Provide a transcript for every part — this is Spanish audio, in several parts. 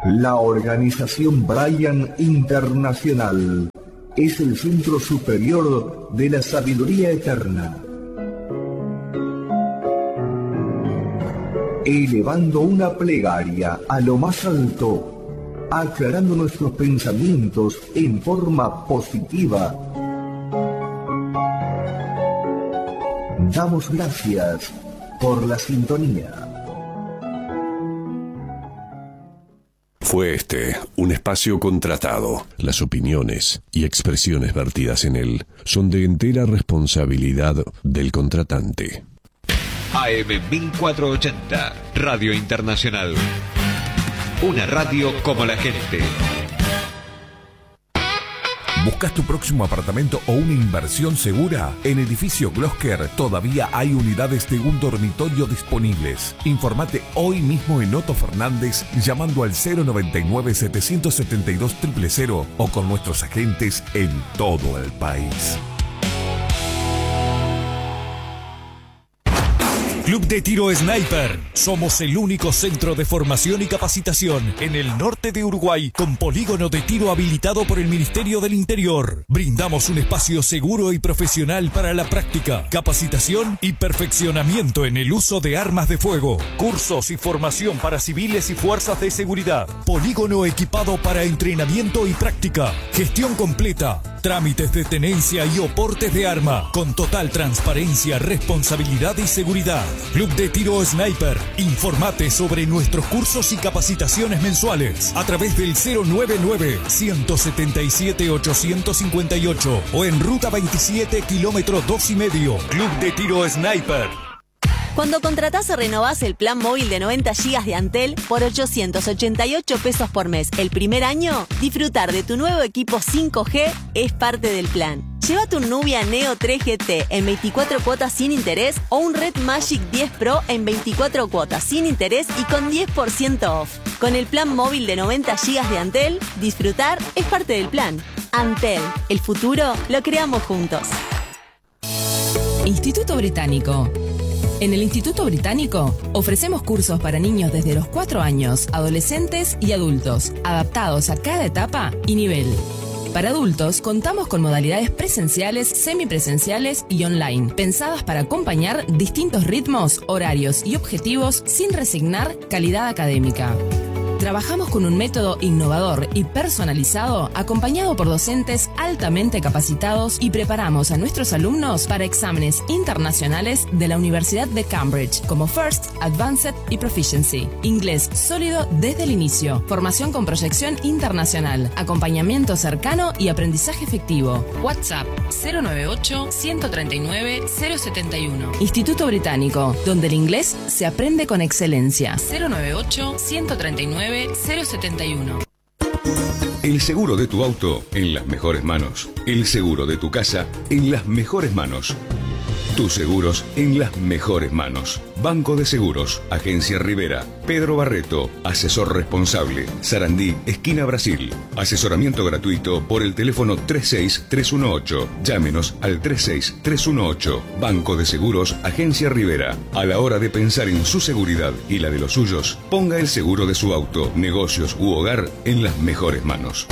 La organización Brian Internacional es el centro superior de la sabiduría eterna, elevando una plegaria a lo más alto, aclarando nuestros pensamientos en forma positiva. Damos gracias por la sintonía. Fue este un espacio contratado. Las opiniones y expresiones vertidas en él son de entera responsabilidad del contratante. AM 1480, Radio Internacional. Una radio como la gente. ¿Buscas tu próximo apartamento o una inversión segura? En Edificio Glosker todavía hay unidades de un dormitorio disponibles. Informate hoy mismo en Otto Fernández llamando al 099-772-000 o con nuestros agentes en todo el país. Club de Tiro Sniper. Somos el único centro de formación y capacitación en el norte de Uruguay con polígono de tiro habilitado por el Ministerio del Interior. Brindamos un espacio seguro y profesional para la práctica, capacitación y perfeccionamiento en el uso de armas de fuego. Cursos y formación para civiles y fuerzas de seguridad. Polígono equipado para entrenamiento y práctica. Gestión completa. Trámites de tenencia y oportes de arma con total transparencia, responsabilidad y seguridad. Club de Tiro Sniper. Informate sobre nuestros cursos y capacitaciones mensuales a través del 099-177-858 o en Ruta 27, kilómetro 2,5. Club de Tiro Sniper. Cuando contratás o renovás el plan móvil de 90 GB de Antel por 888 pesos por mes el primer año, disfrutar de tu nuevo equipo 5G es parte del plan. Llévate un Nubia Neo 3 GT en 24 cuotas sin interés o un Red Magic 10 Pro en 24 cuotas sin interés y con 10% off. Con el plan móvil de 90 GB de Antel, disfrutar es parte del plan. Antel, el futuro lo creamos juntos. Instituto Británico. En el Instituto Británico ofrecemos cursos para niños desde los 4 años, adolescentes y adultos, adaptados a cada etapa y nivel. Para adultos contamos con modalidades presenciales, semipresenciales y online, pensadas para acompañar distintos ritmos, horarios y objetivos sin resignar calidad académica. Trabajamos con un método innovador y personalizado, acompañado por docentes altamente capacitados y preparamos a nuestros alumnos para exámenes internacionales de la Universidad de Cambridge, como First, Advanced y Proficiency. Inglés sólido desde el inicio, formación con proyección internacional, acompañamiento cercano y aprendizaje efectivo. WhatsApp 098-139-071. Instituto Británico, donde el inglés se aprende con excelencia. 098-139-071. El seguro de tu auto en las mejores manos. El seguro de tu casa en las mejores manos. Tus seguros en las mejores manos. Banco de Seguros, Agencia Rivera, Pedro Barreto, asesor responsable, Sarandí, esquina Brasil. Asesoramiento gratuito por el teléfono 36318. Llámenos al 36318. Banco de Seguros, Agencia Rivera. A la hora de pensar en su seguridad y la de los suyos, ponga el seguro de su auto, negocios u hogar en las mejores manos.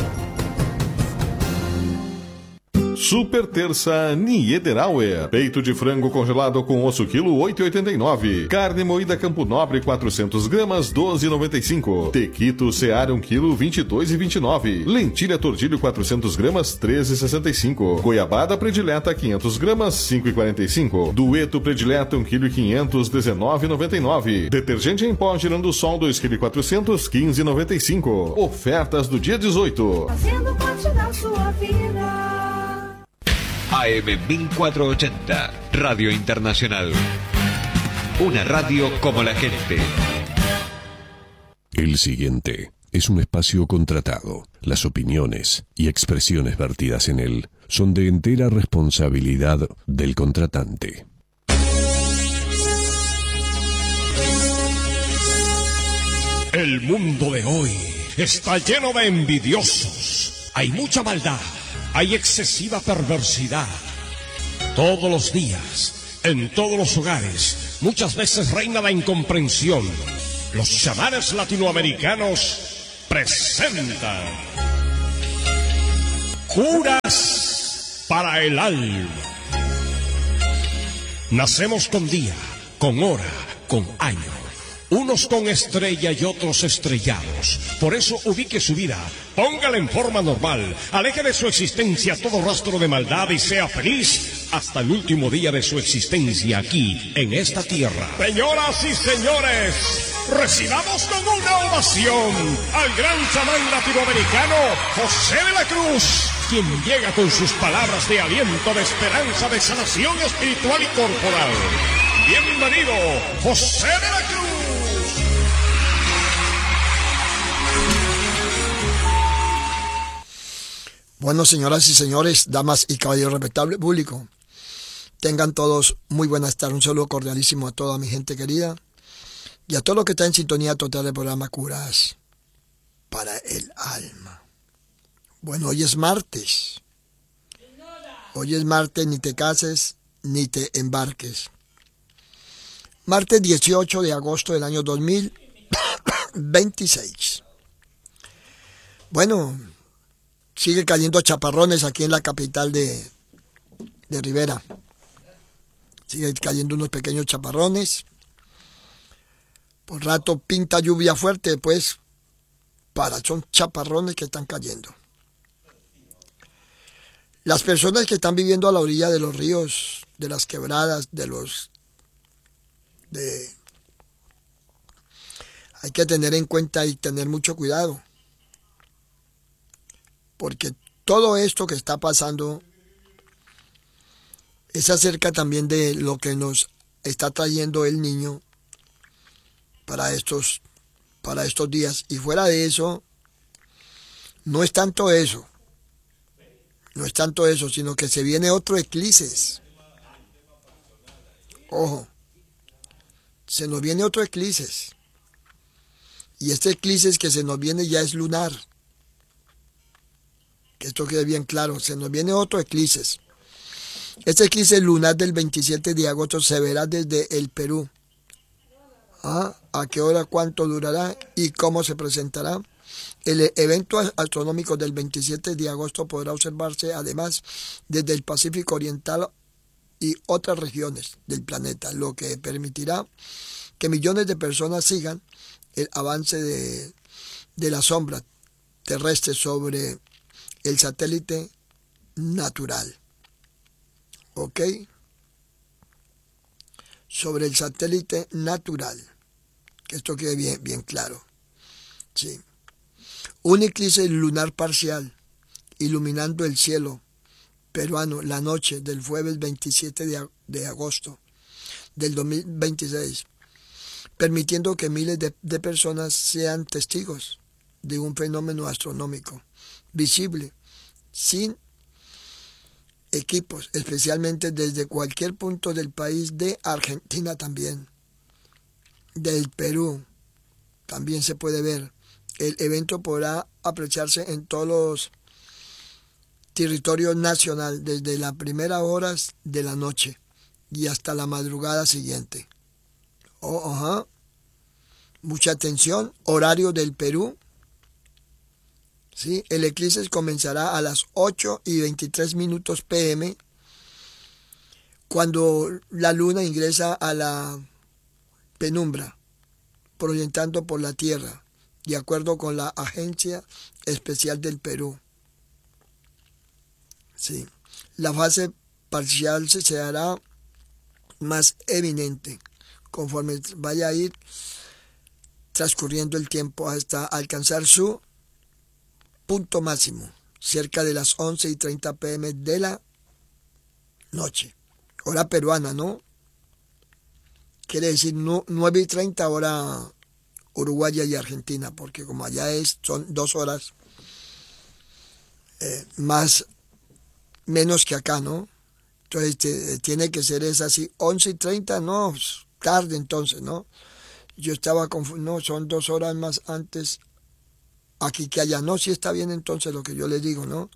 Super terça Niederauer. Peito de frango congelado com osso quilo 8,89. Carne moída Campo Nobre 400 gramas 12,95. Tequito Seara 1 quilo 22,29. Lentilha Tordilho 400 gramas 13,65. Goiabada Predileta 500 gramas 5,45. Dueto Predileta 1 quilo 500 19,99. Detergente em pó Girando Sol 2 quilo 400 15,95. Ofertas do dia 18. Fazendo parte da sua vida. AM 1480, Radio Internacional. Una radio como la gente. El siguiente es un espacio contratado. Las opiniones y expresiones vertidas en él son de entera responsabilidad del contratante. El mundo de hoy está lleno de envidiosos. Hay mucha maldad. Hay excesiva perversidad. Todos los días, en todos los hogares, muchas veces reina la incomprensión. Los chamanes latinoamericanos presenta Curas para el alma. Nacemos con día, con hora, con año. Unos con estrella y otros estrellados. Por eso ubique su vida, póngala en forma normal, aleje de su existencia todo rastro de maldad y sea feliz hasta el último día de su existencia aquí, en esta tierra. Señoras y señores, recibamos con una ovación al gran chamán latinoamericano José de la Cruz, quien llega con sus palabras de aliento, de esperanza, de sanación espiritual y corporal. Bienvenido, José de la Cruz. Bueno, señoras y señores, damas y caballeros, respetable público, tengan todos muy buenas tardes. Un saludo cordialísimo a toda mi gente querida y a todos los que están en sintonía total del programa Curas para el Alma. Bueno, hoy es martes. Hoy es martes, ni te cases ni te embarques. Martes 18 de agosto del año 2026. Bueno, sigue cayendo chaparrones aquí en la capital de Rivera. Sigue cayendo unos pequeños chaparrones. Por rato pinta lluvia fuerte, pues son chaparrones que están cayendo. Las personas que están viviendo a la orilla de los ríos, de las quebradas, hay que tener en cuenta y tener mucho cuidado. Porque todo esto que está pasando es acerca también de lo que nos está trayendo el niño para estos días. Y fuera de eso, no es tanto eso, sino que se viene otro eclipse. Ojo, se nos viene otro eclipse. Y este eclipse que se nos viene ya es lunar. Que esto quede bien claro, se nos viene otro eclipse. Este eclipse lunar del 27 de agosto se verá desde el Perú. ¿A qué hora, cuánto durará y cómo se presentará? El evento astronómico del 27 de agosto podrá observarse además desde el Pacífico Oriental y otras regiones del planeta, lo que permitirá que millones de personas sigan el avance de la sombra terrestre sobre el satélite natural. ¿Ok? Sobre el satélite natural. Que esto quede bien claro. Sí. Un eclipse lunar parcial iluminando el cielo peruano la noche del jueves 27 de agosto del 2026, permitiendo que miles de personas sean testigos de un fenómeno astronómico visible, sin equipos, especialmente desde cualquier punto del país, de Argentina también, del Perú, también se puede ver. El evento podrá apreciarse en todos los territorios nacionales, desde las primeras horas de la noche y hasta la madrugada siguiente. Mucha atención, horario del Perú. ¿Sí? El eclipse comenzará a las 8:23 p.m. cuando la luna ingresa a la penumbra, proyectando por la Tierra, de acuerdo con la Agencia Especial del Perú. Sí. La fase parcial se hará más evidente conforme vaya a ir transcurriendo el tiempo hasta alcanzar su punto máximo, cerca de las 11:30 p.m. de la noche. Hora peruana, ¿no? Quiere decir 9:30 hora uruguaya y argentina, porque como allá son 2 horas menos que acá, ¿no? Entonces tiene que ser así, 11:30, no, tarde entonces, ¿no? Yo estaba confundido, no, son 2 horas más antes aquí que allá. No, sí está bien entonces lo que yo les digo, ¿no?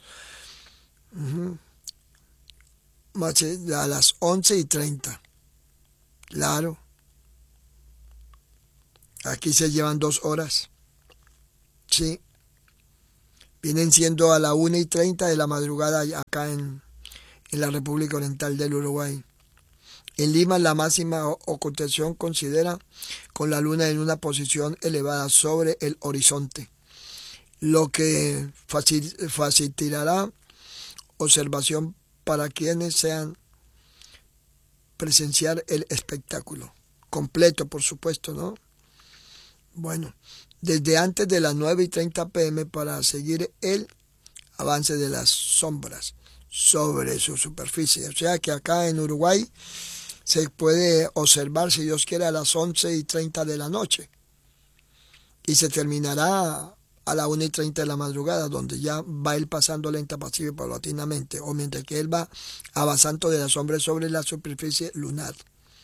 A las 11:30. Claro. Aquí se llevan 2 horas. Sí. Vienen siendo a la 1:30 de la madrugada acá en la República Oriental del Uruguay. En Lima la máxima ocultación considera con la luna en una posición elevada sobre el horizonte, lo que facilitará observación para quienes sean presenciar el espectáculo. Completo, por supuesto, ¿no? Bueno, desde antes de las 9:30 p.m. para seguir el avance de las sombras sobre su superficie. O sea que acá en Uruguay se puede observar, si Dios quiere, a las 11:30 de la noche. Y se terminará a las 1:30 de la madrugada, donde ya va él pasando lenta, pasiva y paulatinamente, o mientras que él va avanzando de las sombras sobre la superficie lunar.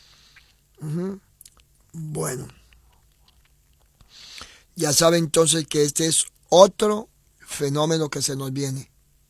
Bueno. Ya sabe entonces que este es otro fenómeno que se nos viene.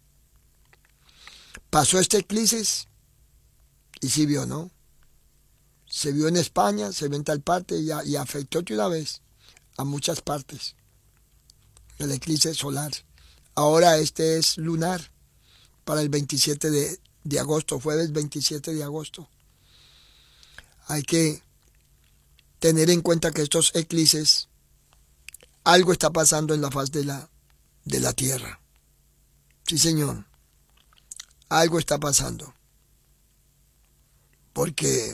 Pasó este eclipse y sí vio, ¿no? Se vio en España, se vio en tal parte y afectó de una vez a muchas partes. El eclipse solar. Ahora este es lunar para el 27 de agosto, jueves 27 de agosto. Hay que tener en cuenta que estos eclipses, algo está pasando en la faz de la Tierra. Sí, señor. Algo está pasando. Porque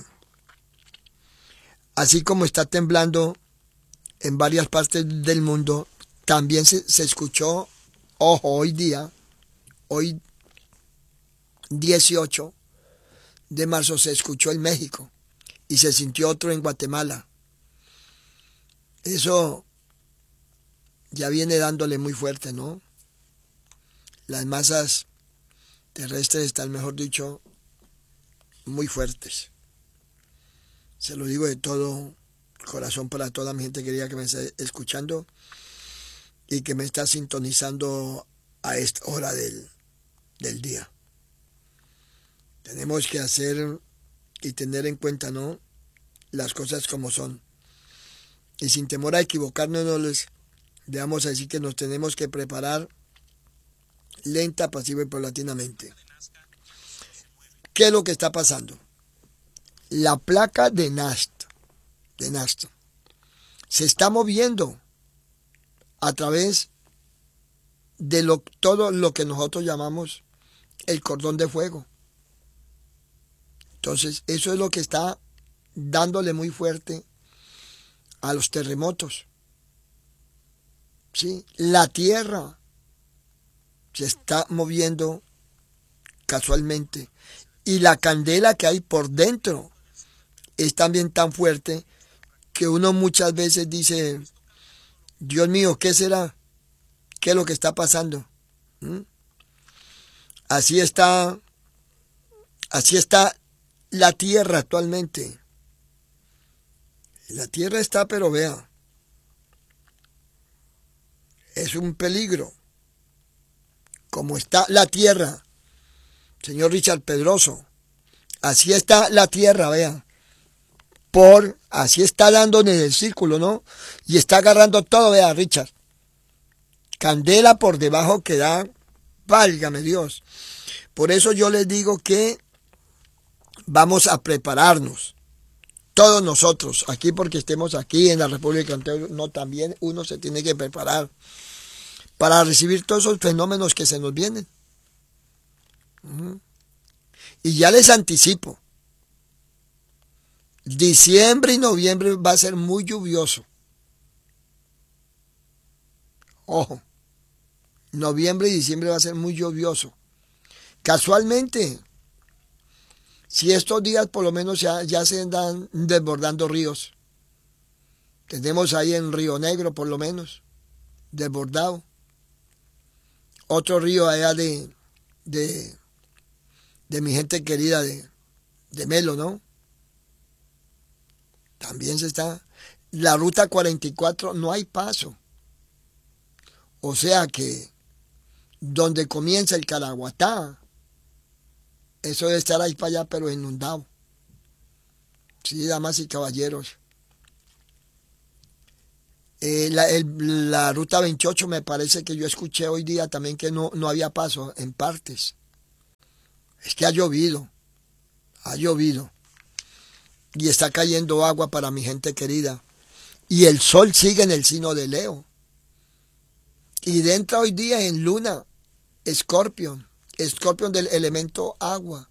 así como está temblando en varias partes del mundo, también se escuchó, ojo, hoy 18 de marzo, se escuchó en México y se sintió otro en Guatemala. Eso ya viene dándole muy fuerte, ¿no? Las masas terrestres están, mejor dicho, muy fuertes. Se lo digo de todo corazón para toda mi gente querida que me está escuchando y que me está sintonizando a esta hora del día. Tenemos que hacer y tener en cuenta, ¿no?, las cosas como son. Y sin temor a equivocarnos, no les debemos decir que nos tenemos que preparar lenta, pasiva y paulatinamente. ¿Qué es lo que está pasando? La placa de Nazca se está moviendo a través de todo lo que nosotros llamamos el cordón de fuego. Entonces, eso es lo que está dándole muy fuerte a los terremotos. ¿Sí? La Tierra se está moviendo casualmente y la candela que hay por dentro es también tan fuerte que uno muchas veces dice, Dios mío, ¿qué será? ¿Qué es lo que está pasando? Así está la Tierra actualmente. La Tierra está, pero vea, es un peligro. Como está la Tierra, señor Richard Pedroso, así está la Tierra, vea. Así está dándole en el círculo, ¿no? Y está agarrando todo, vea, Richard. Candela por debajo que da, válgame Dios. Por eso yo les digo que vamos a prepararnos. Todos nosotros, aquí porque estemos aquí en la República Oriental, no, también uno se tiene que preparar para recibir todos esos fenómenos que se nos vienen. Y ya les anticipo, diciembre y noviembre va a ser muy lluvioso. Ojo, noviembre y diciembre va a ser muy lluvioso. Casualmente, si estos días por lo menos ya se andan desbordando ríos. Tenemos ahí en Río Negro por lo menos, desbordado. Otro río allá de mi gente querida de Melo, ¿no? También se está. La ruta 44 no hay paso. O sea que donde comienza el Caraguatá, eso debe estar ahí para allá, pero inundado. Sí, damas y caballeros. La ruta 28 me parece que yo escuché hoy día también que no había paso en partes. Es que ha llovido y está cayendo agua para mi gente querida. Y el sol sigue en el signo de Leo. Y entra hoy día en luna, Escorpión del elemento agua.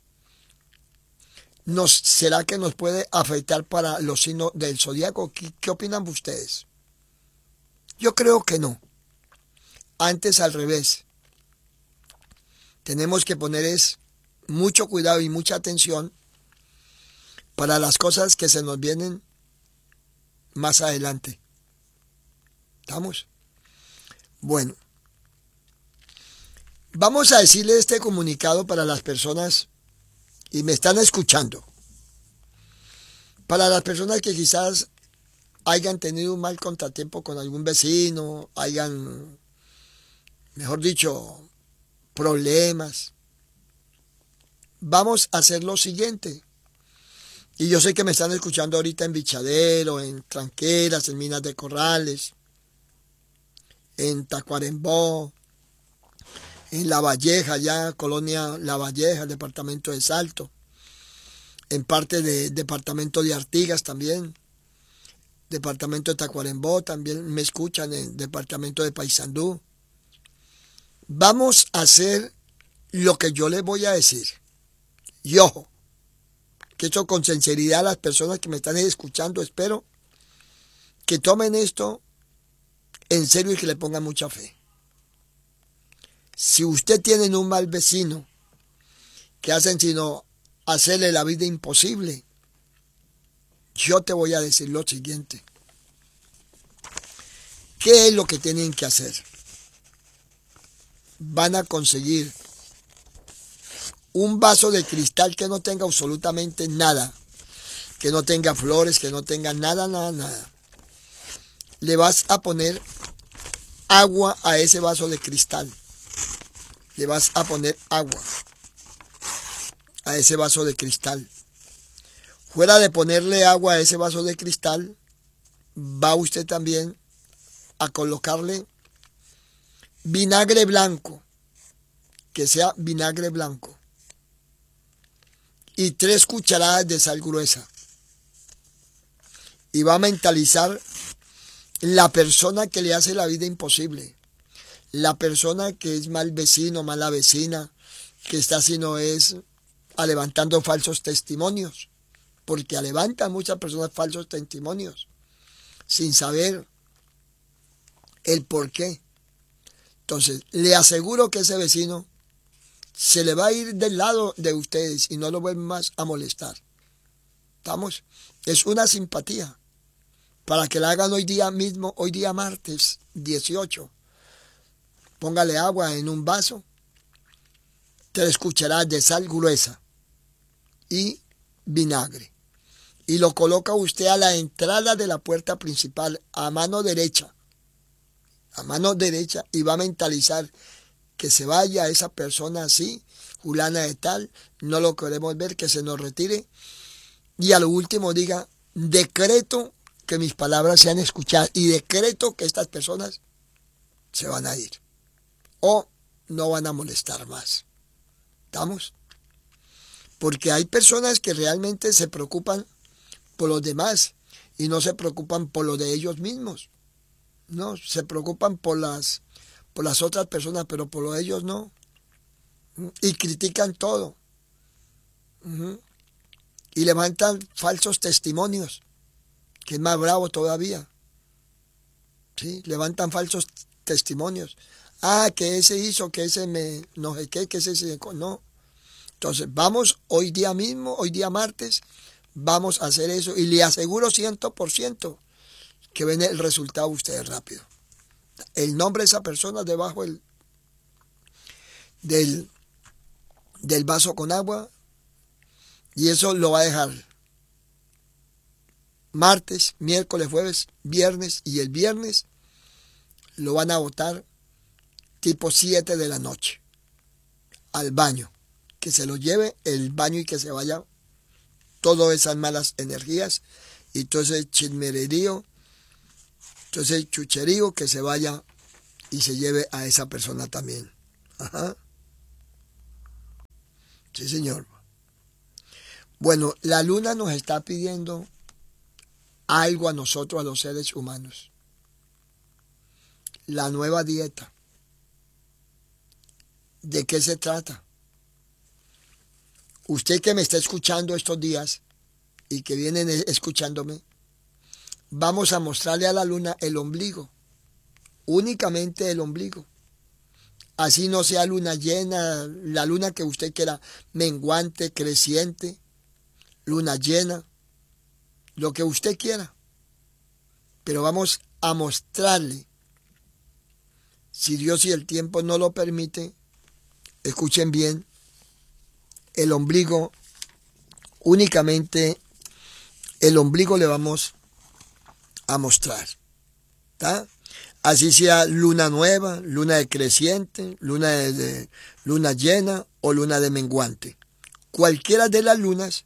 ¿Será que nos puede afectar para los signos del zodiaco? ¿Qué opinan ustedes? Yo creo que no. Antes al revés. Tenemos que poner mucho cuidado y mucha atención para las cosas que se nos vienen más adelante. ¿Estamos? Bueno. Vamos a decirle este comunicado para las personas y me están escuchando. Para las personas que quizás hayan tenido un mal contratiempo con algún vecino, hayan, mejor dicho, problemas. Vamos a hacer lo siguiente. Y yo sé que me están escuchando ahorita en Bichadero, en Tranqueras, en Minas de Corrales, en Tacuarembó, en La Valleja, ya colonia La Valleja, departamento de Salto, en parte de departamento de Artigas también, departamento de Tacuarembó, también me escuchan en departamento de Paysandú. Vamos a hacer lo que yo les voy a decir. Y ojo, que esto con sinceridad a las personas que me están escuchando, espero que tomen esto en serio y que le pongan mucha fe. Si usted tiene un mal vecino que hacen sino hacerle la vida imposible, yo te voy a decir lo siguiente. ¿Qué es lo que tienen que hacer? Van a conseguir un vaso de cristal que no tenga absolutamente nada, que no tenga flores, que no tenga nada. Le vas a poner agua a ese vaso de cristal. Le vas a poner agua a ese vaso de cristal. Fuera de ponerle agua a ese vaso de cristal, va usted también a colocarle vinagre blanco, que sea vinagre blanco, y 3 cucharadas de sal gruesa. Y va a mentalizar la persona que le hace la vida imposible. La persona que es mal vecino, mala vecina, que está haciendo levantando falsos testimonios, porque levantan muchas personas falsos testimonios sin saber el por qué. Entonces, le aseguro que ese vecino se le va a ir del lado de ustedes y no lo vuelven más a molestar. ¿Estamos? Es una simpatía para que la hagan hoy día mismo, hoy día martes 18. Póngale agua en un vaso, 3 cucharadas de sal gruesa y vinagre. Y lo coloca usted a la entrada de la puerta principal, a mano derecha. A mano derecha, y va a mentalizar que se vaya esa persona así, fulana de tal, no lo queremos ver, que se nos retire. Y a lo último diga, decreto que mis palabras sean escuchadas y decreto que estas personas se van a ir. O no van a molestar más. ¿Estamos? Porque hay personas que realmente se preocupan por los demás y no se preocupan por lo de ellos mismos. No, se preocupan por las otras personas, pero por lo de ellos no. Y critican todo. Y levantan falsos testimonios, que es más bravo todavía. ¿Sí? Levantan falsos testimonios. Ah, que ese hizo, que ese no sé qué, que ese no. Entonces, vamos hoy día mismo, hoy día martes, vamos a hacer eso. Y le aseguro 100% que ven el resultado ustedes rápido. El nombre de esa persona debajo del vaso con agua, y eso lo va a dejar martes, miércoles, jueves, viernes, y el viernes lo van a botar tipo 7 de la noche al baño, que se lo lleve el baño y que se vaya todas esas malas energías y todo ese chismererío Entonces, chucherío, que se vaya y se lleve a esa persona también. Ajá. Sí, señor. Bueno, la luna nos está pidiendo algo a nosotros, a los seres humanos. La nueva dieta. ¿De qué se trata? Usted que me está escuchando estos días y que vienen escuchándome, vamos a mostrarle a la luna el ombligo, únicamente el ombligo. Así no sea luna llena, la luna que usted quiera, menguante, creciente, luna llena, lo que usted quiera. Pero vamos a mostrarle, si Dios y el tiempo no lo permite, escuchen bien, el ombligo, únicamente el ombligo le vamos a mostrar. ¿Tá? Así sea luna nueva, luna de creciente, luna de luna llena o luna de menguante. Cualquiera de las lunas,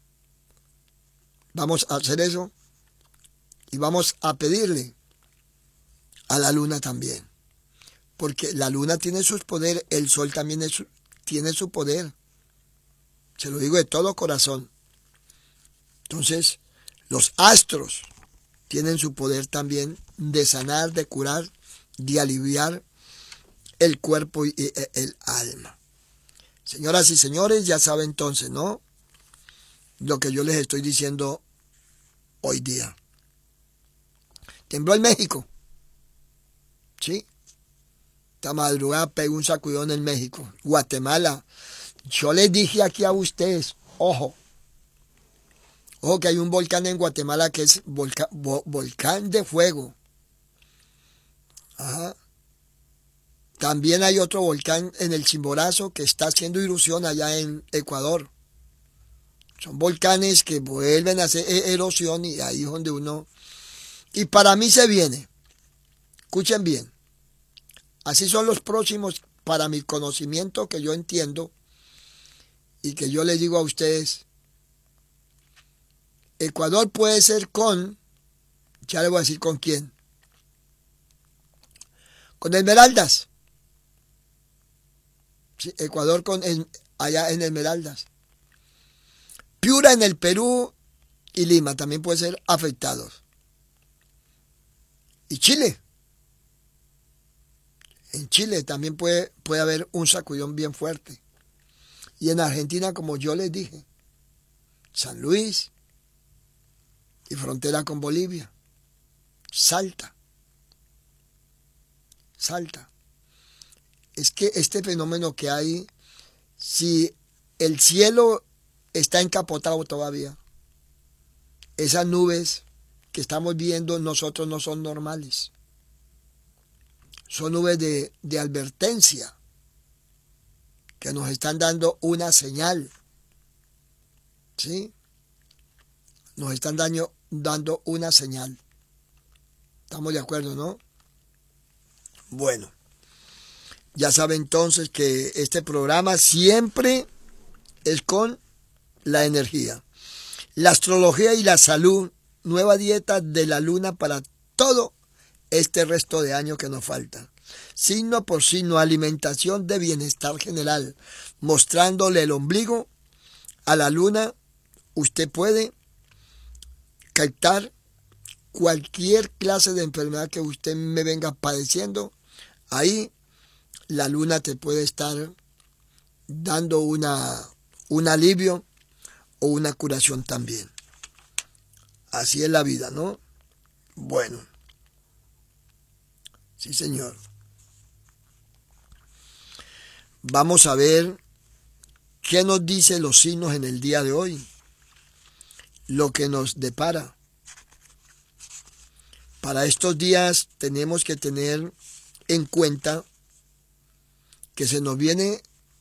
vamos a hacer eso y vamos a pedirle a la luna también. Porque la luna tiene sus poderes, el sol también tiene su poder. Se lo digo de todo corazón. Entonces, los astros tienen su poder también de sanar, de curar, de aliviar el cuerpo y el alma. Señoras y señores, ya saben entonces, ¿no? Lo que yo les estoy diciendo hoy día. Tembló en México. ¿Sí? Esta madrugada pegó un sacudón en México. Guatemala. Yo les dije aquí a ustedes, ojo que hay un volcán en Guatemala que es volcán de fuego. Ajá. También hay otro volcán en el Chimborazo que está haciendo erupción allá en Ecuador. Son volcanes que vuelven a hacer erosión y ahí es donde uno... Y para mí se viene. Escuchen bien. Así son los próximos, para mi conocimiento, que yo entiendo y que yo les digo a ustedes. Ecuador puede ser con, ya le voy a decir con quién, con Esmeraldas. Sí, Ecuador allá en Esmeraldas. Piura en el Perú y Lima también puede ser afectados. Y Chile. En Chile también puede haber un sacudón bien fuerte. Y en Argentina, como yo les dije, San Luis y frontera con Bolivia, Salta. Es que este fenómeno que hay, si el cielo está encapotado todavía, esas nubes que estamos viendo nosotros no son normales. Son nubes de advertencia que nos están dando una señal. ¿Sí? Nos están dando una señal. ¿Estamos de acuerdo, no? Bueno, ya saben entonces que este programa siempre es con la energía. La astrología y la salud, nueva dieta de la luna para todo este resto de año que nos falta. Signo por signo, alimentación de bienestar general, mostrándole el ombligo a la luna. Usted puede captar cualquier clase de enfermedad que usted me venga padeciendo. Ahí la luna te puede estar dando un alivio o una curación también. Así es la vida, ¿no? Bueno. Sí, señor. Vamos a ver qué nos dicen los signos en el día de hoy. Lo que nos depara. Para estos días tenemos que tener en cuenta que se nos viene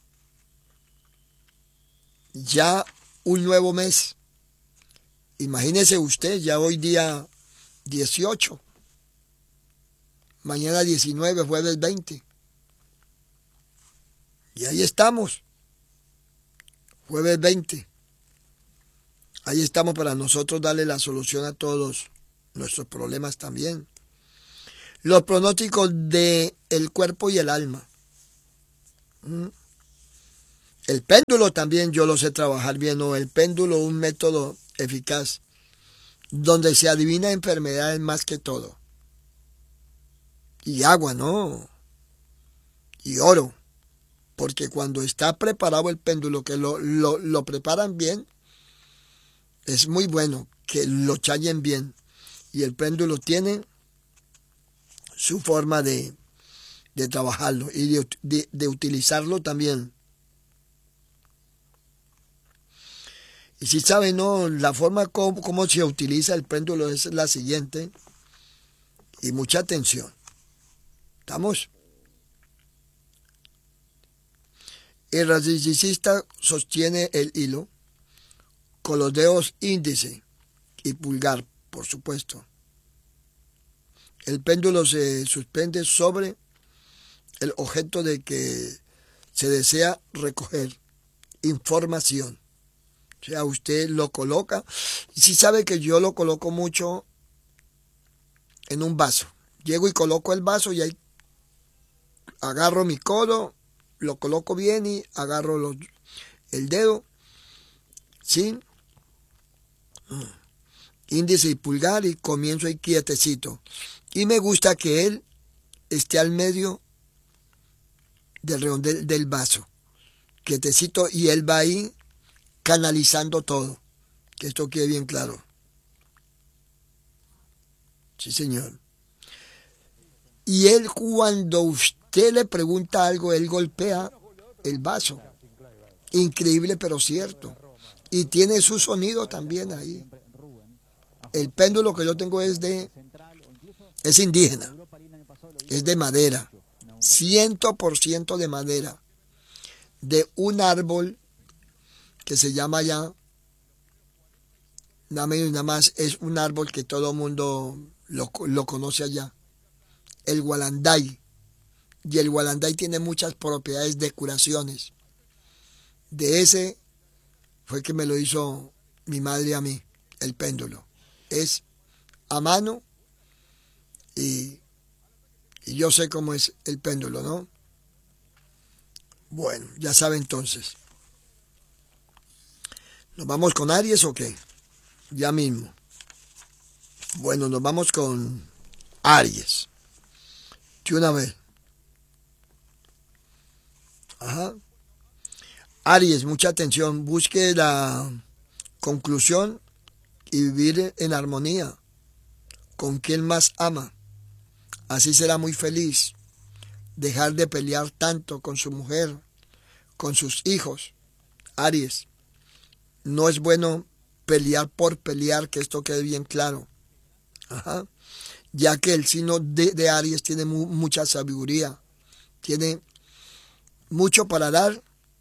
ya un nuevo mes. Imagínese usted, ya hoy día 18, mañana 19, jueves 20. Y ahí estamos, jueves 20. Ahí estamos para nosotros darle la solución a todos nuestros problemas también. Los pronósticos de el cuerpo y el alma. El péndulo también yo lo sé trabajar bien, ¿no? El péndulo, un método eficaz, donde se adivina enfermedades más que todo. Y agua, ¿no? Y oro. Porque cuando está preparado el péndulo, que lo preparan bien, es muy bueno que lo chayen bien. Y el péndulo tiene su forma de trabajarlo y de utilizarlo también. Y si saben, ¿no? La forma como se utiliza el péndulo es la siguiente. Y mucha atención. ¿Estamos? El radicista sostiene el hilo con los dedos índice y pulgar, por supuesto. El péndulo se suspende sobre el objeto de que se desea recoger información. O sea, usted lo coloca. Y si sabe que yo lo coloco mucho en un vaso. Llego y coloco el vaso y ahí agarro mi codo, lo coloco bien y agarro el dedo, ¿sí? Índice y pulgar y comienzo ahí quietecito. Y me gusta que él esté al medio del redondel del vaso, quietecito, y él va ahí canalizando todo. Que esto quede bien claro. Sí, señor. Y él, cuando usted le pregunta algo, él golpea el vaso. Increíble, pero cierto. Y tiene su sonido también ahí. El péndulo que yo tengo es indígena. Es de madera. 100% de madera. De un árbol que se llama ya, nada menos y nada más, es un árbol que todo el mundo lo conoce allá. El gualanday. Y el gualanday tiene muchas propiedades de curaciones. De ese fue que me lo hizo mi madre a mí, el péndulo. Es a mano y yo sé cómo es el péndulo, ¿no? Bueno, ya sabe entonces. ¿Nos vamos con Aries o qué? Ya mismo. Bueno, nos vamos con Aries. De una vez. Ajá. Aries, mucha atención. Busque la conclusión y vivir en armonía con quien más ama. Así será muy feliz. Dejar de pelear tanto con su mujer, con sus hijos. Aries, no es bueno pelear por pelear, que esto quede bien claro. Ajá. Ya que el signo de Aries tiene mucha sabiduría, tiene mucho para dar,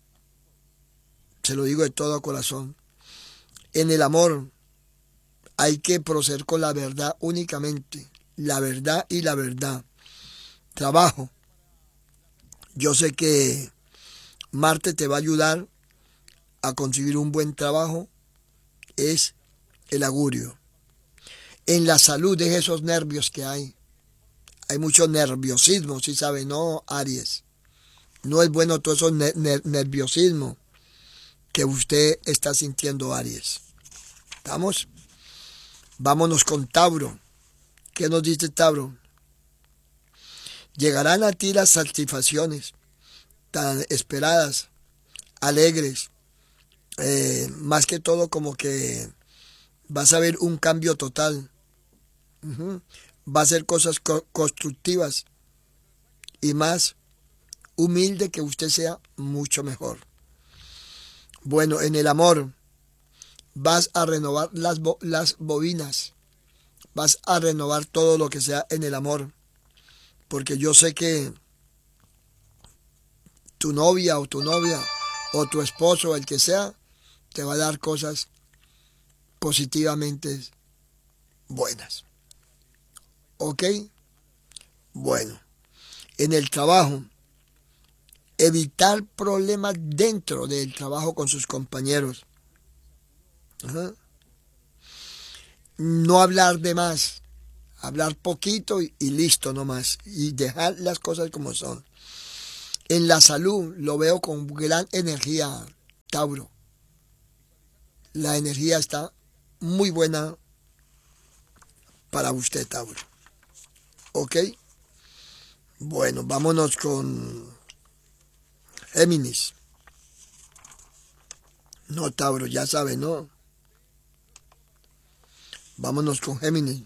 se lo digo de todo corazón. En el amor hay que proceder con la verdad únicamente, la verdad y la verdad. Trabajo. Yo sé que Marte te va a ayudar a conseguir un buen trabajo, es el augurio. En la salud, deje esos nervios que hay. Hay mucho nerviosismo, ¿sí sabe? No, Aries. No es bueno todo eso nerviosismo que usted está sintiendo, Aries. ¿Estamos? Vámonos con Tauro. ¿Qué nos dice Tauro? Llegarán a ti las satisfacciones tan esperadas, alegres. Más que todo como que vas a ver un cambio total. Va a ser cosas constructivas y más humilde, que usted sea mucho mejor. Bueno, en el amor vas a renovar las bobinas, vas a renovar todo lo que sea en el amor, porque yo sé que tu novia o tu esposo, el que sea, te va a dar cosas positivamente buenas. ¿Ok? Bueno, en el trabajo, evitar problemas dentro del trabajo con sus compañeros. Ajá. No hablar de más. Hablar poquito y listo nomás. Y dejar las cosas como son. En la salud lo veo con gran energía, Tauro. La energía está muy buena para usted, Tauro. ¿Ok? Bueno, vámonos con Géminis. No, Tauro, ya sabe, ¿no? Vámonos con Géminis.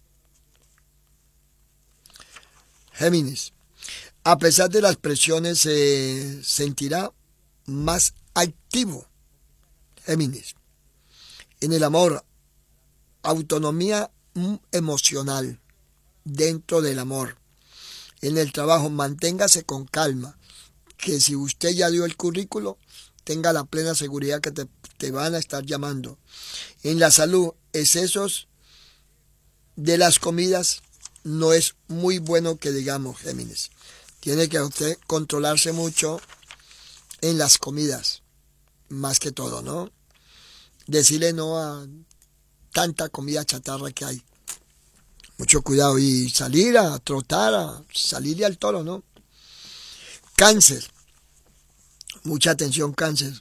Géminis. A pesar de las presiones, se sentirá más activo. Géminis. En el amor, autonomía emocional dentro del amor. En el trabajo, manténgase con calma. Que si usted ya dio el currículo, tenga la plena seguridad que te van a estar llamando. En la salud, excesos de las comidas no es muy bueno que digamos, Géminis. Tiene que usted controlarse mucho en las comidas, más que todo, ¿no? Decirle no a tanta comida chatarra que hay. Mucho cuidado y salir a trotar, a salirle al toro, ¿no? Cáncer. Mucha atención, Cáncer.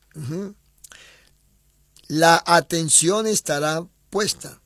La atención estará puesta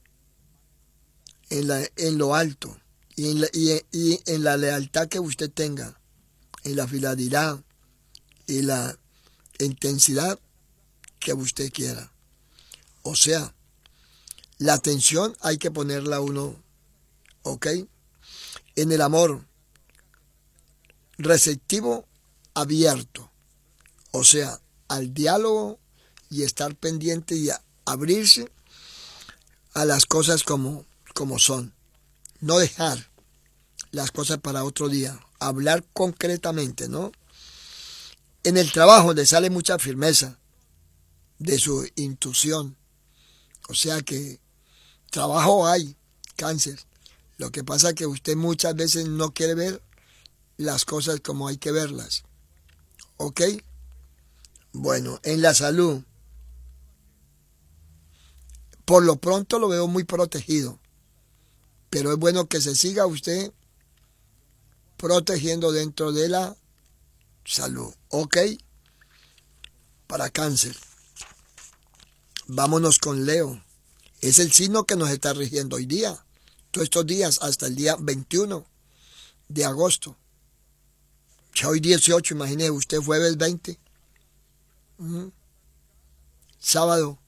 en lo alto y en la lealtad que usted tenga, en la fidelidad y la intensidad que usted quiera. O sea, la atención hay que ponerla uno, ¿ok? En el amor, receptivo, abierto. O sea, al diálogo y estar pendiente y abrirse a las cosas como son. No dejar las cosas para otro día. Hablar concretamente, ¿no? En el trabajo le sale mucha firmeza de su intuición. O sea que trabajo hay, Cáncer. Lo que pasa es que usted muchas veces no quiere ver las cosas como hay que verlas. ¿Ok? Bueno, en la salud, por lo pronto lo veo muy protegido. Pero es bueno que se siga usted protegiendo dentro de la salud. ¿Ok? Para Cáncer. Vámonos con Leo. Es el signo que nos está rigiendo hoy día. Todos estos días hasta el día 21 de agosto. Ya hoy 18, imagínese usted, jueves 20. Sábado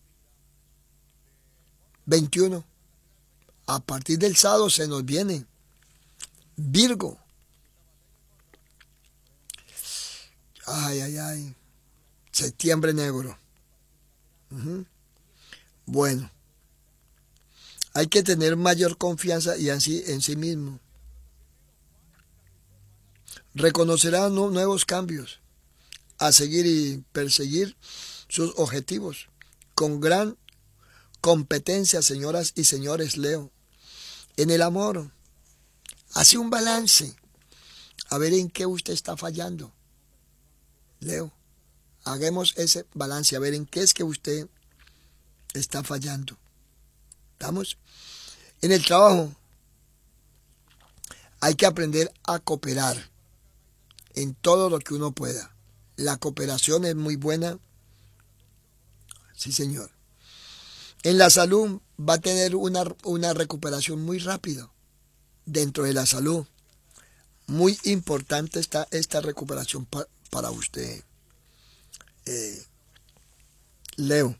21. A partir del sábado se nos viene Virgo. Ay. Septiembre negro. Bueno. Hay que tener mayor confianza y así en sí mismo. Reconocerá nuevos cambios. A seguir y perseguir sus objetivos. Con gran competencia, señoras y señores Leo. En el amor, hace un balance. A ver en qué usted está fallando. Leo, hagamos ese balance. A ver en qué es que usted está fallando. ¿Estamos? En el trabajo, hay que aprender a cooperar en todo lo que uno pueda. La cooperación es muy buena. Sí, señor. En la salud va a tener una recuperación muy rápida. Dentro de la salud, muy importante está esta recuperación para usted, Leo.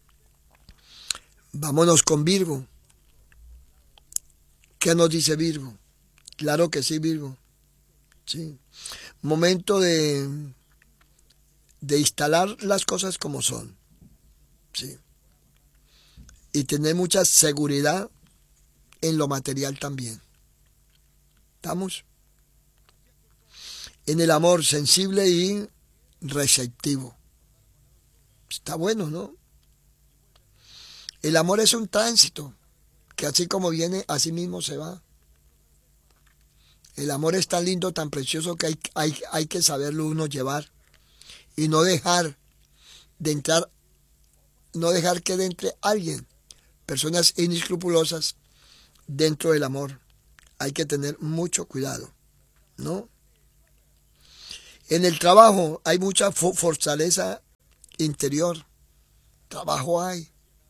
Vámonos con Virgo. ¿Qué nos dice Virgo? Claro que sí, Virgo. Sí. Momento de instalar las cosas como son. Sí. Y tener mucha seguridad en lo material también. ¿Estamos? En el amor, sensible y receptivo. Está bueno, ¿no? El amor es un tránsito, que así como viene, así mismo se va. El amor es tan lindo, tan precioso, que hay que saberlo uno llevar. Y no dejar de entrar, no dejar que entre alguien, personas inescrupulosas, dentro del amor. Hay que tener mucho cuidado, ¿no? En el trabajo hay mucha fortaleza interior. Trabajo hay.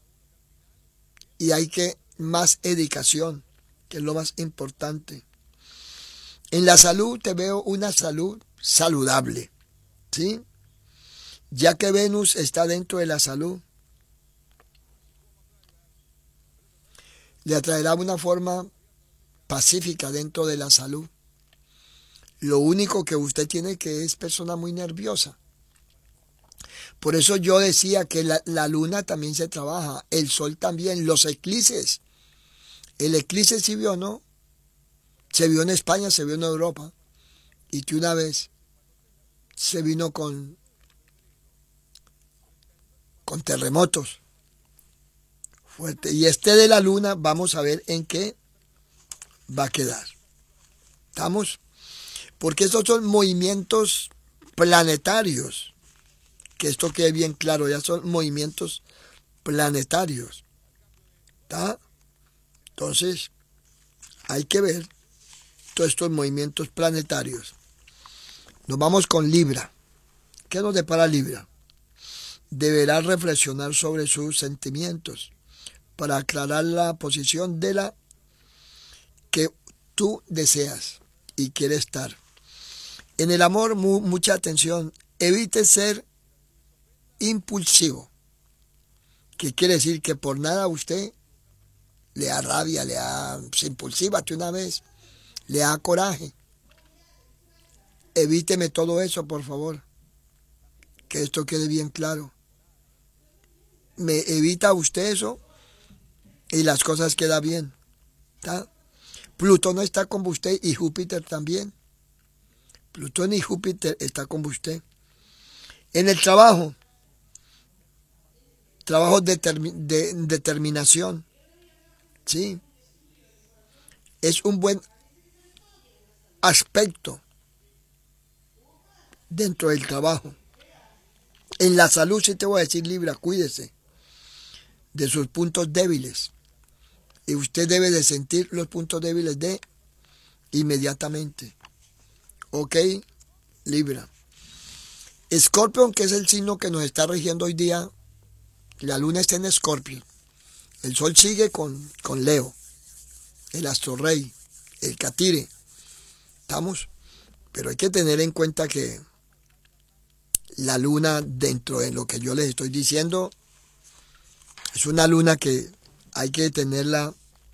Y hay que más dedicación, que es lo más importante. En la salud te veo una salud saludable, ¿sí? Ya que Venus está dentro de la salud, le atraerá una forma pacífica dentro de la salud. Lo único que usted tiene que es persona muy nerviosa. Por eso yo decía que la luna también se trabaja, el sol también, los eclipses. El eclipse sí vio, ¿no? Se vio en España, se vio en Europa. Y que una vez se vino con terremotos fuertes. Y este de la luna, vamos a ver en qué va a quedar. ¿Estamos? Porque estos son movimientos planetarios. Que esto quede bien claro, ya son movimientos planetarios. ¿Está? Entonces, hay que ver todos estos movimientos planetarios. Nos vamos con Libra. ¿Qué nos depara Libra? Deberá reflexionar sobre sus sentimientos para aclarar la posición de la que tú deseas y quieres estar. En el amor, mucha atención. Evite ser impulsivo. ¿Qué quiere decir? Que por nada usted le da rabia, le da impulsívate una vez, le da coraje. Evíteme todo eso, por favor. Que esto quede bien claro. Me evita usted eso y las cosas quedan bien. ¿Está? Plutón no está con usted y Júpiter también. Plutón y Júpiter está con usted. En el trabajo de determinación, ¿sí? Es un buen aspecto dentro del trabajo. En la salud sí te voy a decir, Libra, cuídese de sus puntos débiles. Y usted debe de sentir los puntos débiles de inmediatamente. ¿Ok? Libra. Escorpión, que es el signo que nos está rigiendo hoy día, la luna está en Escorpio. El sol sigue con Leo, el astro rey, el catire. ¿Estamos? Pero hay que tener en cuenta que la luna, dentro de lo que yo les estoy diciendo, es una luna que hay que tenerla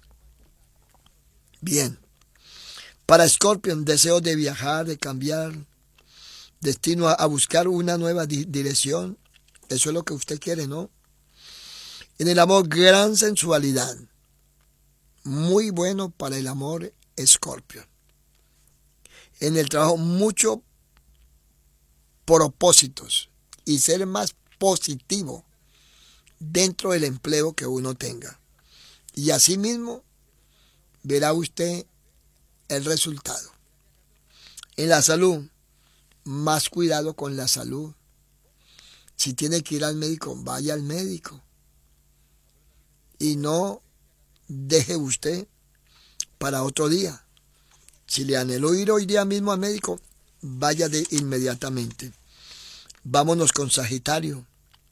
bien. Para Escorpio, deseo de viajar, de cambiar, destino a buscar una nueva dirección. Eso es lo que usted quiere, ¿no? En el amor, gran sensualidad. Muy bueno para el amor, Escorpio. En el trabajo, mucho propósitos y ser más positivo dentro del empleo que uno tenga. Y asimismo, verá usted el resultado. En la salud, más cuidado con la salud. Si tiene que ir al médico, vaya al médico. Y no deje usted para otro día. Si le anheló ir hoy día mismo al médico, vaya de inmediatamente. Vámonos con Sagitario.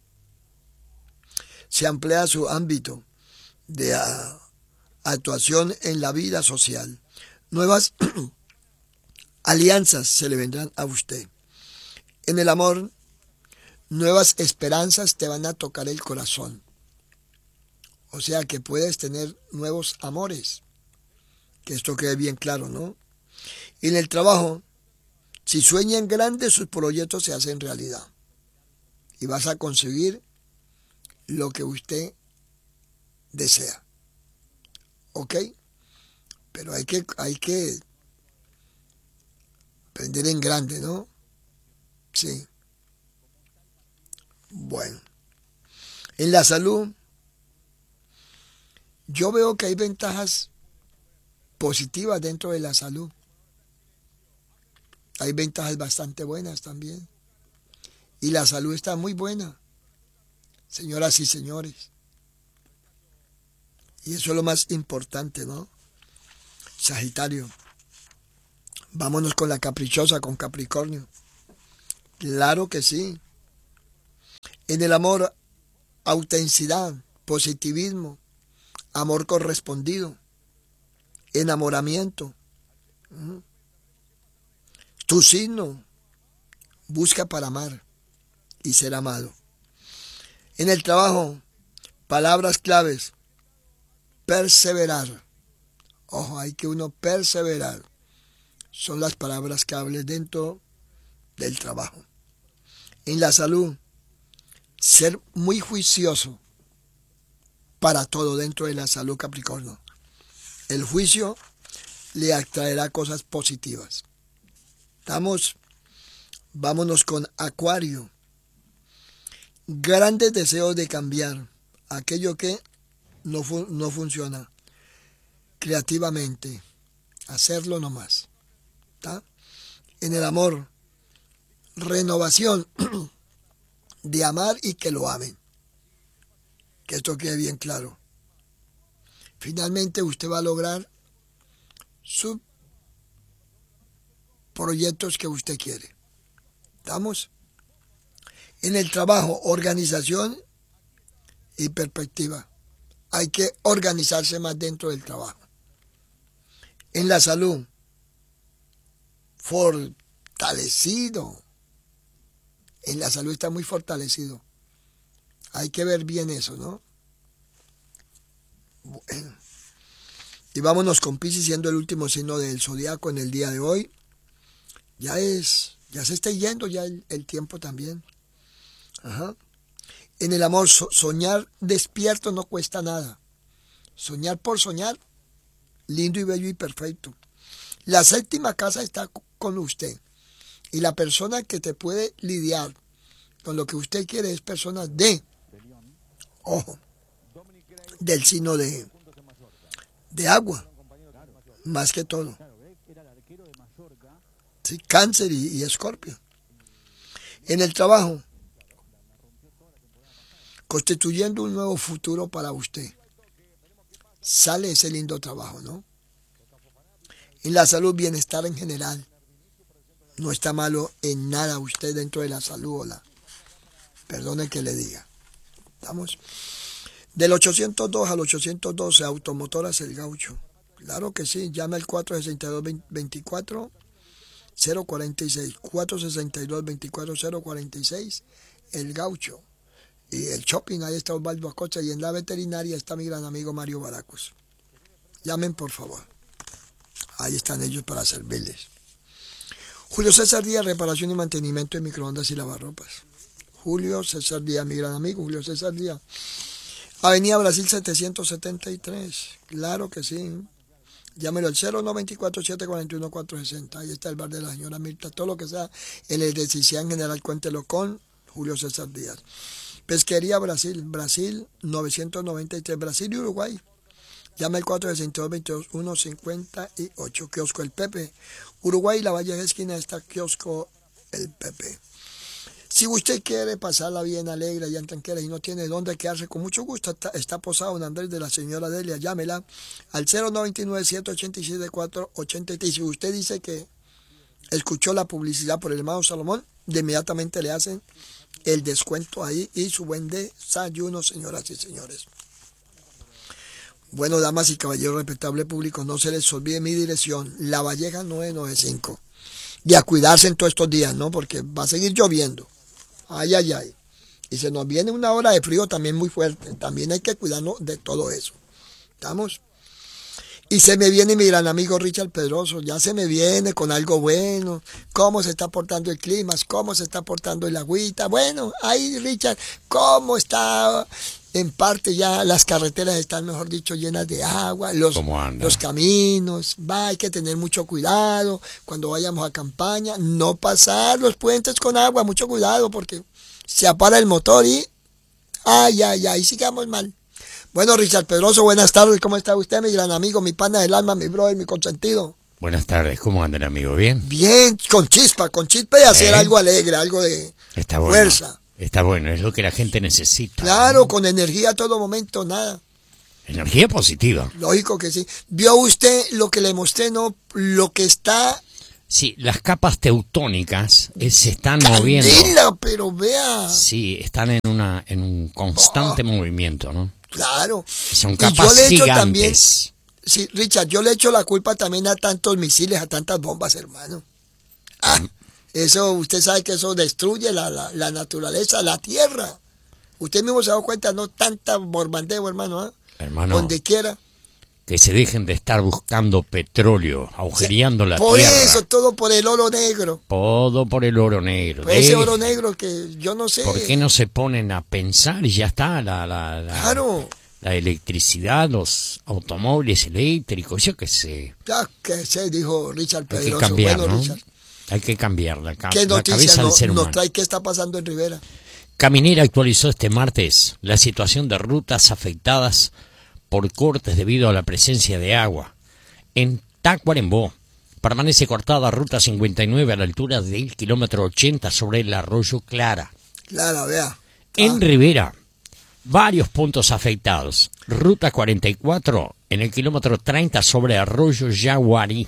Se amplía su ámbito de actuación en la vida social. Nuevas alianzas se le vendrán a usted. En el amor, nuevas esperanzas te van a tocar el corazón. O sea que puedes tener nuevos amores. Que esto quede bien claro, ¿no? Y en el trabajo, si sueña en grande, sus proyectos se hacen realidad. Y vas a conseguir lo que usted desea. ¿Ok? Pero hay que aprender en grande, ¿no? Sí. Bueno. En la salud, yo veo que hay ventajas positivas dentro de la salud. Hay ventajas bastante buenas también. Y la salud está muy buena, señoras y señores. Y eso es lo más importante, ¿no? Sagitario. Vámonos con la caprichosa, con Capricornio. Claro que sí. En el amor, autenticidad, positivismo, amor correspondido, enamoramiento. Tu signo, busca para amar y ser amado. En el trabajo, palabras claves, perseverar. Ojo, hay que uno perseverar. Son las palabras claves dentro del trabajo. En la salud, ser muy juicioso para todo dentro de la salud, Capricornio. El juicio le atraerá cosas positivas. Vámonos con Acuario. Grandes deseos de cambiar aquello que no funciona. Creativamente, hacerlo nomás. ¿Tá? En el amor, renovación de amar y que lo amen. Que esto quede bien claro. Finalmente usted va a lograr sus proyectos que usted quiere. ¿Estamos? En el trabajo, organización y perspectiva. Hay que organizarse más dentro del trabajo. En la salud, fortalecido. En la salud está muy fortalecido. Hay que ver bien eso, ¿no? Bueno. Y vámonos con Piscis, siendo el último signo del zodiaco en el día de hoy. Ya se está yendo ya el tiempo también. Ajá. En el amor, soñar despierto no cuesta nada. Soñar por soñar, lindo y bello y perfecto. La séptima casa está con usted. Y la persona que te puede lidiar con lo que usted quiere es persona del signo de agua, más que todo. Sí, Cáncer y Escorpio. En el trabajo, constituyendo un nuevo futuro para usted. Sale ese lindo trabajo, ¿no? En la salud, bienestar en general. No está malo en nada usted dentro de la salud, perdone que le diga. ¿Estamos? Del 802 al 812, Automotoras El Gaucho. Claro que sí, llame al 462-24-046. 462-24-046, El Gaucho. Y el shopping, ahí está Osvaldo Acosta. Y en la veterinaria está mi gran amigo Mario Baracus. Llamen, por favor. Ahí están ellos para servirles. Julio César Díaz, reparación y mantenimiento de microondas y lavarropas. Julio César Díaz, mi gran amigo Julio César Díaz. Avenida Brasil 773. Claro que sí. Llámelo al 094-741-460. Ahí está el bar de la señora Mirta. Todo lo que sea en el electricidad en general, cuéntelo con Julio César Díaz. Pesquería Brasil 993, Brasil y Uruguay. Llama al 462-22-158. Kiosco El Pepe. Uruguay, la Valle de esquina está Kiosco El Pepe. Si usted quiere pasarla bien alegre y tranquila y no tiene dónde quedarse, con mucho gusto está posado en Andrés de la señora Delia. Llámela al 099-787-483. Si usted dice que escuchó la publicidad por el hermano Salomón, de inmediatamente le hacen el descuento ahí y su buen desayuno, señoras y señores. Bueno, damas y caballeros, respetable público, no se les olvide mi dirección, La Valleja 995. Y a cuidarse en todos estos días, ¿no? Porque va a seguir lloviendo. Ay, ay, ay. Y se nos viene una hora de frío también muy fuerte. También hay que cuidarnos de todo eso. ¿Estamos? Y se me viene mi gran amigo Richard Pedroso. Ya se me viene con algo bueno. Cómo se está portando el clima, cómo se está portando el agüita. Bueno, ahí Richard, cómo está... En parte ya las carreteras están, mejor dicho, llenas de agua, los caminos, hay que tener mucho cuidado cuando vayamos a campaña, no pasar los puentes con agua, mucho cuidado porque se apaga el motor y ay, sigamos mal. Bueno, Richard Pedroso, buenas tardes, ¿cómo está usted, mi gran amigo, mi pana del alma, mi brother, mi consentido? Buenas tardes, ¿cómo andan, amigo? ¿Bien? Bien, con chispa de hacer algo alegre, algo de fuerza. Está bueno, es lo que la gente necesita. Claro, ¿no? Con energía a todo momento, nada. Energía positiva. Lógico que sí. ¿Vio usted lo que le mostré, no? Lo que está... Sí, las capas teutónicas se están moviendo. Candela, pero vea. Sí, están en un constante movimiento, ¿no? Claro. Son Y capas yo le echo gigantes. también, sí, Richard, yo le echo la culpa también a tantos misiles, a tantas bombas, hermano. Eso, usted sabe que eso destruye la naturaleza, la tierra. Usted mismo se ha dado cuenta, no tanta bombardeo, hermano, ¿eh? Hermano, donde quiera. que se dejen de estar buscando petróleo, agujereando la Por tierra. eso, todo por el oro negro. Todo por el oro negro. Por ese oro negro que yo no sé. ¿Por qué no se ponen a pensar y ya está Claro. la electricidad, los automóviles eléctricos, yo qué sé? Ya que sé, dijo Richard Hay que Pedroso. cambiar, Bueno, ¿no? Richard, Hay que cambiar la ¿qué cabeza noticia del ser humano. nos trae? ¿Qué está pasando en Rivera? Caminera actualizó este martes la situación de rutas afectadas por cortes debido a la presencia de agua. En Tacuarembó permanece cortada ruta 59 a la altura del kilómetro 80 sobre el arroyo Clara. Clara, vea. En Rivera, varios puntos afectados. Ruta 44 en el kilómetro 30 sobre arroyo Yaguarí.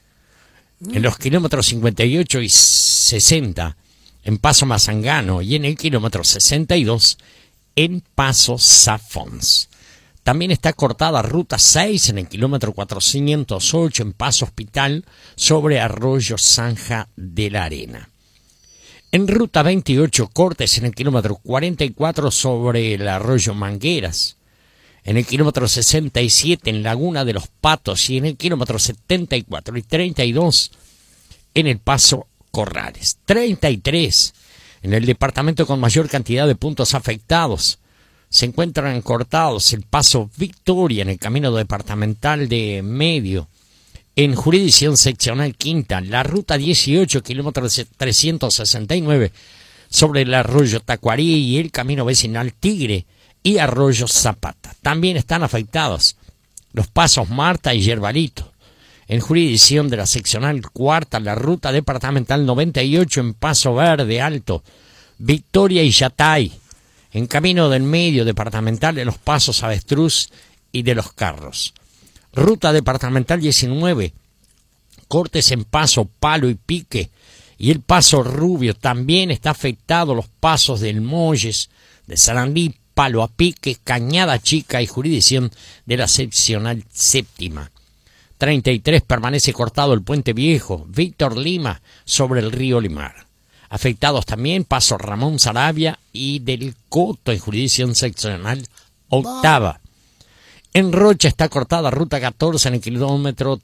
En los kilómetros 58 y 60 en Paso Mazangano y en el kilómetro 62 en Paso Zafons. También está cortada ruta 6 en el kilómetro 408 en Paso Hospital sobre arroyo Zanja de la Arena. En ruta 28 cortes en el kilómetro 44 sobre el arroyo Mangueras. En el kilómetro 67 en Laguna de los Patos y en el kilómetro 74 y 32 en el Paso Corrales. 33 en el departamento con mayor cantidad de puntos afectados. Se encuentran cortados el Paso Victoria en el camino departamental de Medio. En jurisdicción seccional quinta, la ruta 18, kilómetro 369, sobre el arroyo Tacuarí y el camino vecinal Tigre y arroyo Zapata. También están afectados los pasos Marta y Yerbalito. En jurisdicción de la seccional cuarta, la ruta departamental 98 en Paso Verde Alto, Victoria y Yatay. En camino del medio departamental de los pasos Avestruz y de los Carros. Ruta departamental 19, cortes en Paso Palo y Pique y el Paso Rubio. También está afectado los pasos del Molles, de Sarandí, Palo a Pique, Cañada Chica y jurisdicción de la seccional séptima. 33 permanece cortado el Puente Viejo, Víctor Lima, sobre el río Limar. Afectados también Paso Ramón Sarabia y del Coto en jurisdicción seccional octava. En Rocha está cortada ruta 14 en el kilómetro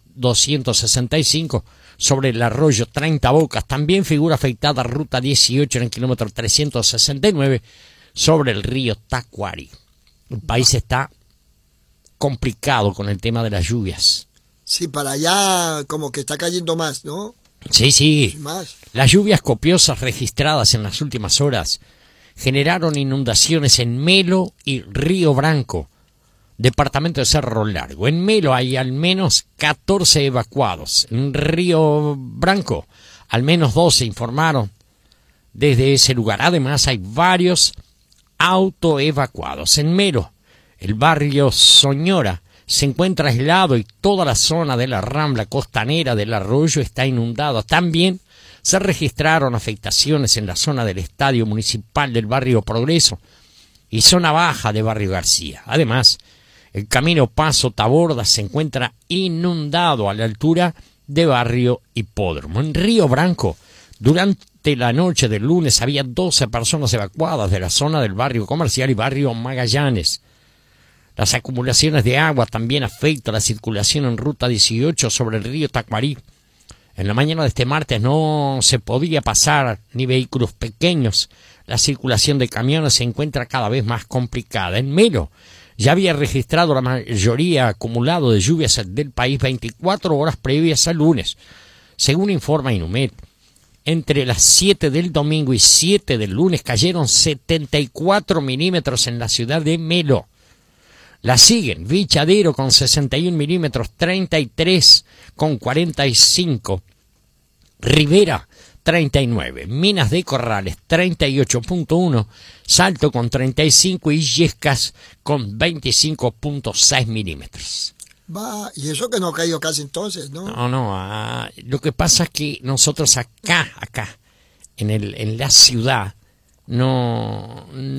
265 sobre el arroyo 30 Bocas. También figura afectada ruta 18 en el kilómetro 369 sobre el río Tacuari. El país está complicado con el tema de las lluvias. Sí, para allá como que está cayendo más, ¿no? Sí. Más. Las lluvias copiosas registradas en las últimas horas generaron inundaciones en Melo y Río Branco, departamento de Cerro Largo. En Melo hay al menos 14 evacuados. En Río Branco, al menos 12 informaron desde ese lugar. Además, hay varios autoevacuados. En Melo, el barrio Soñora se encuentra aislado y toda la zona de la rambla costanera del arroyo está inundada. También se registraron afectaciones en la zona del estadio municipal del barrio Progreso y zona baja de barrio García. Además, el camino Paso Taborda se encuentra inundado a la altura de barrio Hipódromo. En Río Branco, durante la noche del lunes había 12 personas evacuadas de la zona del barrio Comercial y barrio Magallanes. Las acumulaciones de agua también afectan la circulación en ruta 18 sobre el río Tacuarí. En la mañana de este martes no se podía pasar ni vehículos pequeños. La circulación de camiones se encuentra cada vez más complicada. En Melo ya había registrado la mayoría acumulado de lluvias del país 24 horas previas al lunes. Según informa Inumet, entre las 7 del domingo y 7 del lunes cayeron 74 milímetros en la ciudad de Melo. La siguen Vichadero con 61 milímetros, 33 con 45. Rivera 39, Minas de Corrales 38.1, Salto con 35 y Yescas con 25.6 milímetros. Va, y eso que no ha caído casi entonces, ¿no? No, lo que pasa es que nosotros acá, en la ciudad, no